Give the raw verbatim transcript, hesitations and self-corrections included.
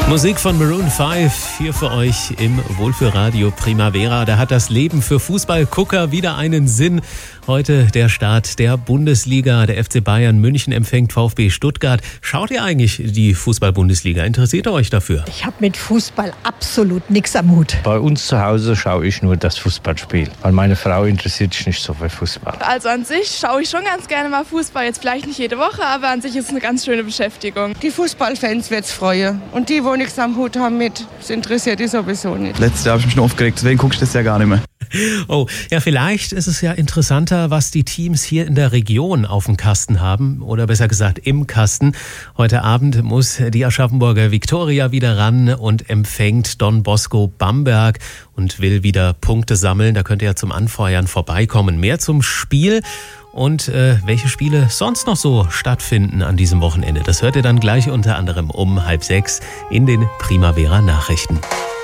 Musik von Maroon fünf hier für euch im Wohlfühlradio Primavera. Da hat das Leben für Fußballgucker wieder einen Sinn. Heute der Start der Bundesliga. Der F C Bayern München empfängt VfB Stuttgart. Schaut ihr eigentlich die Fußball-Bundesliga? Interessiert ihr euch dafür? Ich habe mit Fußball absolut nichts am Hut. Bei uns zu Hause schaue ich nur das Fußballspiel, weil meine Frau interessiert sich nicht so für Fußball. Also an sich schaue ich schon ganz gerne mal Fußball. Jetzt vielleicht nicht jede Woche, aber an sich ist es eine ganz schöne Beschäftigung. Die Fußballfans wird es freuen. Und die, wo nichts am Hut haben mit, das interessiert die sowieso nicht. Letztes Jahr habe ich mich schon aufgeregt, deswegen gucke ich das ja gar nicht mehr. Oh, ja, vielleicht ist es ja interessanter, was die Teams hier in der Region auf dem Kasten haben. Oder besser gesagt im Kasten. Heute Abend muss die Aschaffenburger Viktoria wieder ran und empfängt Don Bosco Bamberg und will wieder Punkte sammeln. Da könnt ihr ja zum Anfeuern vorbeikommen. Mehr zum Spiel und äh, welche Spiele sonst noch so stattfinden an diesem Wochenende. Das hört ihr dann gleich unter anderem um halb sechs in den Primavera Nachrichten.